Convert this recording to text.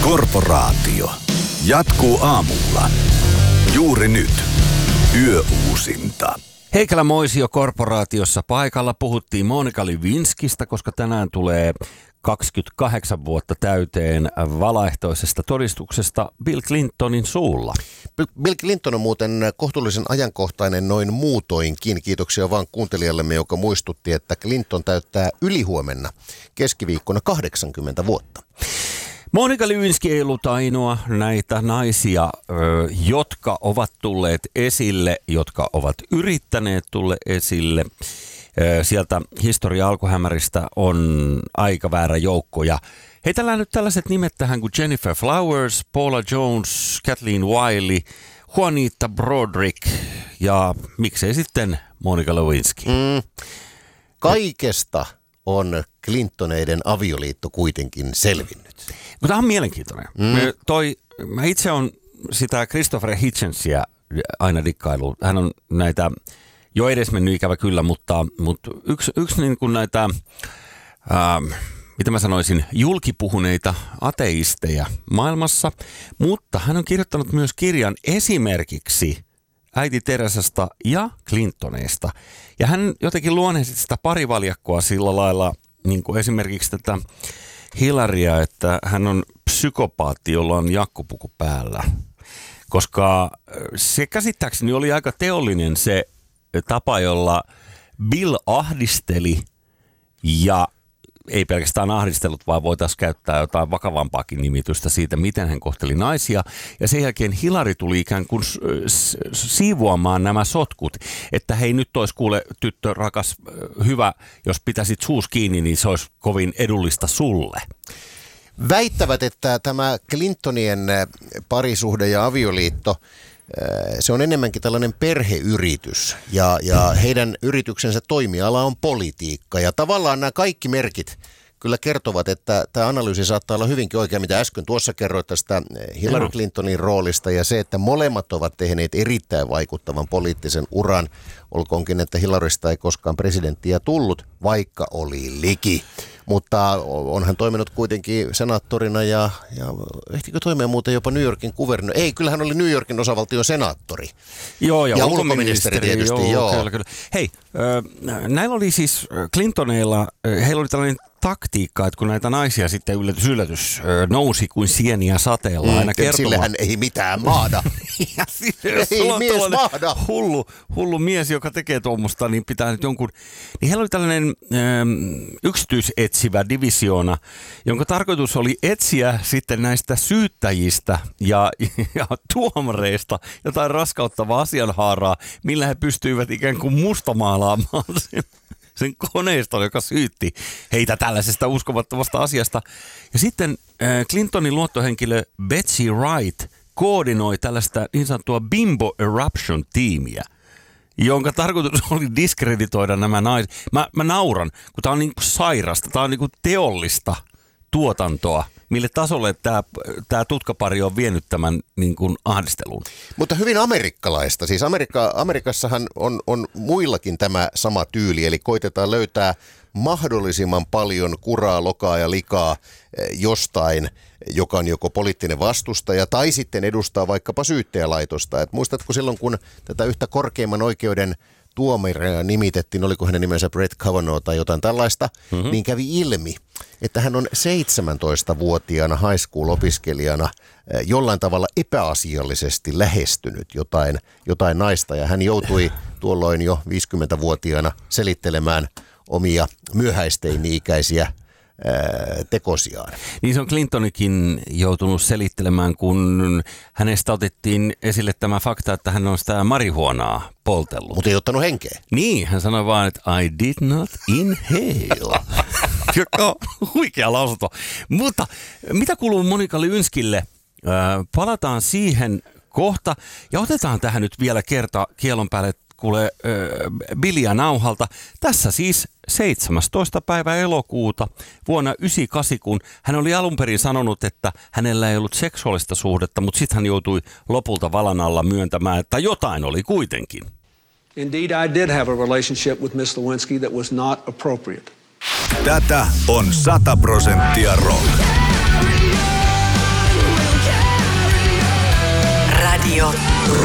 Korporaatio. Jatkuu aamulla. Juuri nyt. Yöuusinta. Heikkälä Moisio Korporaatiossa paikalla. Puhuttiin Monika Lewinskystä, koska tänään tulee 28 vuotta täyteen valaehtoisesta todistuksesta Bill Clintonin suulla. Bill Clinton on muuten kohtuullisen ajankohtainen noin muutoinkin. Kiitoksia vaan kuuntelijallemme, joka muistutti, että Clinton täyttää ylihuomenna keskiviikkona 80 vuotta. Monika Lewinsky ei ollut ainoa näitä naisia, jotka ovat tulleet esille, jotka ovat yrittäneet tulla esille. Sieltä historia alkuhämäristä on aika väärä joukko ja heitellään nyt tällaiset nimet tähän kuin Jennifer Flowers, Paula Jones, Kathleen Wiley, Juanita Broderick ja miksei sitten Monika Lewinsky. Kaikesta on Clintoneiden avioliitto kuitenkin selvinnyt. Tämä on mielenkiintoinen. Mä itse on sitä Christopher Hitchensia aina dikkailu. Hän on näitä jo edes mennyt ikävä kyllä, mutta yksi niin kuin näitä, mitä mä sanoisin, julkipuhuneita ateisteja maailmassa, mutta hän on kirjoittanut myös kirjan esimerkiksi äiti Teresasta ja Clintoneista. Ja hän jotenkin luonnehti sitä parivaljakkoa sillä lailla, niin kuin esimerkiksi tätä Hillarya, että hän on psykopaatti, jolla on jakkupuku päällä. Koska se käsittääkseni oli aika teollinen se tapa, jolla Bill ahdisteli ja ei pelkästään ahdistellut, vaan voitaisiin käyttää jotain vakavampaakin nimitystä siitä, miten hän kohteli naisia. Ja sen jälkeen Hillary tuli ikään kuin siivoamaan nämä sotkut, että hei nyt olisi kuule tyttö rakas hyvä, jos pitäisit suus kiinni, niin se olisi kovin edullista sulle. Väittävät, että tämä Clintonien parisuhde ja avioliitto, se on enemmänkin tällainen perheyritys ja heidän yrityksensä toimiala on politiikka. Ja tavallaan nämä kaikki merkit kyllä kertovat, että tämä analyysi saattaa olla hyvinkin oikea, mitä äsken tuossa kerroit tästä Hillary Clintonin roolista ja se, että molemmat ovat tehneet erittäin vaikuttavan poliittisen uran. Olkoonkin, että Hillarysta ei koskaan presidenttiä tullut, vaikka oli liki. Mutta on hän toiminut kuitenkin senaattorina ja ehtikö toimia muuten jopa New Yorkin kuvernööri? Ei, kyllä hän oli New Yorkin osavaltion senaattori. Joo, ja ulkoministeri tietysti. Joo. Kyllä. Hei, näillä oli siis Clintoneilla, heillä oli tällainen taktiikka, että kun näitä naisia sitten yllätys nousi kuin sieniä sateella aina kertomaan. Sillähän ei mitään maada. Ei mies maada. Hullu mies, joka tekee tuommoista, niin pitää nyt jonkun. Niin heillä oli tällainen yksityisetsivä divisioona, jonka tarkoitus oli etsiä sitten näistä syyttäjistä ja tuomareista jotain raskauttavaa asianhaaraa, millä he pystyivät ikään kuin mustamaalaamaan sen koneiston, joka syytti heitä tällaisesta uskomattomasta asiasta. Ja sitten Clintonin luottohenkilö Betsy Wright koordinoi tällaista niin sanottua Bimbo Eruption-tiimiä, jonka tarkoitus oli diskreditoida nämä naiset. Mä nauran, kun tää on niin kuin sairasta, tää on niin kuin teollista tuotantoa, mille tasolle tämä tutkapari on vienyt tämän niin kuin ahdistelun. Mutta hyvin amerikkalaista. Siis Amerikassahan on muillakin tämä sama tyyli, eli koitetaan löytää mahdollisimman paljon kuraa, lokaa ja likaa jostain, joka on joko poliittinen vastustaja tai sitten edustaa vaikkapa syyttäjälaitosta. Et muistatko silloin, kun tätä yhtä korkeimman oikeuden tuomaria nimitettiin, oliko hänen nimensä Brett Kavanaugh tai jotain tällaista, niin kävi ilmi, että hän on 17-vuotiaana high school-opiskelijana jollain tavalla epäasiallisesti lähestynyt jotain naista. Ja hän joutui tuolloin jo 50-vuotiaana selittelemään omia myöhäisteini-ikäisiä tekosiaan. Niin se on Clintonikin joutunut selittelemään, kun hänestä otettiin esille tämä fakta, että hän on sitä marihuonaa poltellut. Mutta ei ottanut henkeä. Niin, hän sanoi vaan, että I did not inhale. Joka huikea lausunto. Mutta mitä kuuluu Monika Lewinskylle? Palataan siihen kohta ja otetaan tähän nyt vielä kerta kielon päälle kuule Billiä nauhalta. Tässä siis 17. päivä elokuuta vuonna 1998, kun hän oli alun perin sanonut, että hänellä ei ollut seksuaalista suhdetta, mutta sitten hän joutui lopulta valan alla myöntämään, että jotain oli kuitenkin. Indeed, I did have a relationship with Miss Lewinsky that was not appropriate. Tätä on 100% rock. Radio